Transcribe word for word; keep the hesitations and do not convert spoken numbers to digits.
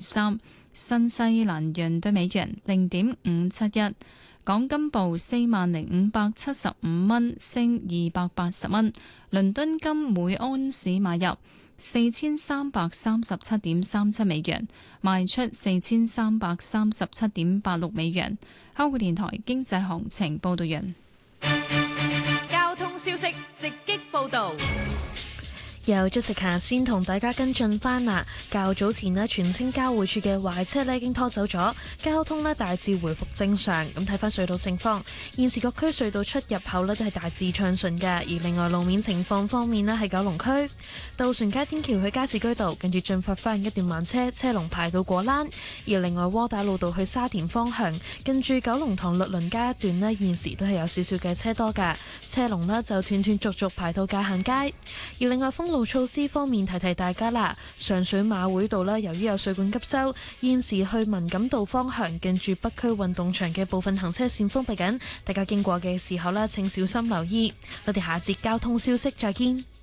三，新西蘭元對美元零點五七一。港金報四萬零五百七十五蚊，升二百八十蚊。倫敦金每安士買入四千三百三十七點三七美元，賣出四千三百三十七點八六美元。香港電台經濟行情報道完。 交通消息直擊報道。 由 Jessica 先同大家跟進翻啦。較早前呢，荃青交匯處嘅壞車呢已經拖走咗，交通呢大致回復正常。咁睇翻隧道情況，現時各區隧道出入口呢都係大致暢順嘅。而另外路面情況方面呢，係九龍區渡船街天橋去加士居道，跟住進發翻一段慢車，車龍排到果欄。而另外窩打老道去沙田方向，跟住九龍塘律倫街一段呢，現時都係有少少嘅車多㗎，車龍呢就斷斷續續排到界限街。而另外封路措施方面，提提大家啦。上水馬會道呢，由於有水管急修，現時去文錦道方向近住北區運動場嘅部分行車線封閉緊，大家經過嘅時候呢，請小心留意。我哋下節交通消息再見。